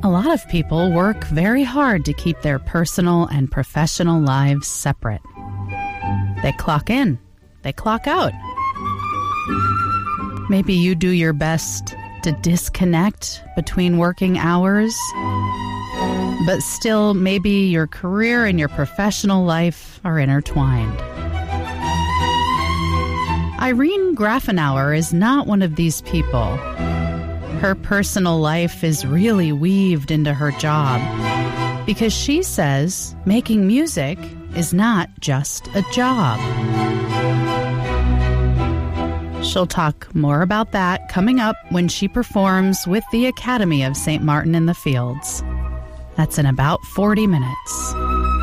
A lot of people work very hard to keep their personal and professional lives separate. They clock in, they clock out. Maybe you do your best to disconnect between working hours, but still maybe your career and your professional life are intertwined. Irene Grafenauer is not one of these people. Her personal life is really weaved into her job because she says making music is not just a job. She'll talk more about that coming up when she performs with the Academy of St. Martin in the Fields. That's in about 40 minutes.